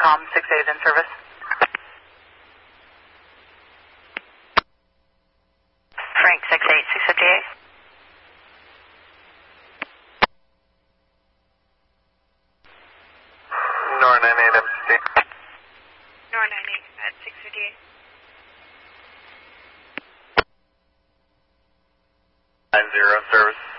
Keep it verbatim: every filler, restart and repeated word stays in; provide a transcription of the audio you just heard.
com six eight in service. Frank six eight, six fifty-eight. Nor nine eight M C. Nor nine eight at six fifty-eight. Nine zero service.